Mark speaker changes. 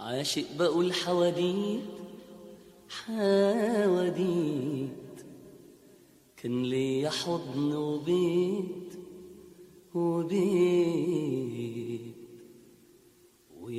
Speaker 1: عاشق بقول حواديت حواديت، كان ليا حضن وبيت وبيت.